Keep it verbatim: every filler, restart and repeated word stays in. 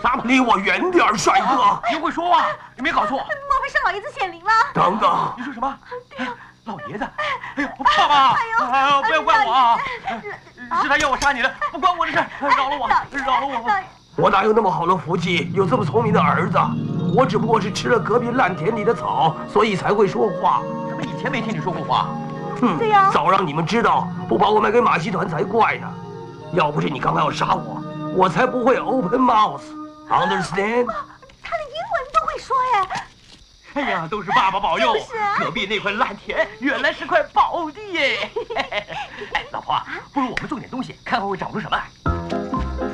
啥？离我远点，帅哥！ 您会说话，你没搞错？ 莫非是老爷子显灵了？ 等等， 你说什么？哎，老爷子！哎呦，爸爸！哎呦，不要怪我啊！是他要我杀你的，不关我的事，饶了我，饶了我！ 我哪有那么好的福气，有这么聪明的儿子？我只不过是吃了隔壁烂田里的草，所以才会说话。 怎么以前没听你说过话？ 哼， 对呀， 早让你们知道，不把我卖给马戏团才怪呢。要不是你刚刚要杀我，我才不会 open mouth。Understand？ 他连英文都会说哎。 哎呀，都是爸爸保佑！ 是啊， 隔壁那块烂田原来是块宝地耶！哎，老婆，不如我们种点东西，看看会长出什么来。